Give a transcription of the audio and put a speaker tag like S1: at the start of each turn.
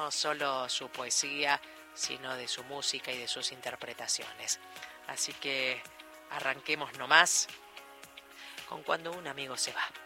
S1: no solo su poesía, sino de su música y de sus interpretaciones. Así que arranquemos nomás con Cuando un amigo se va.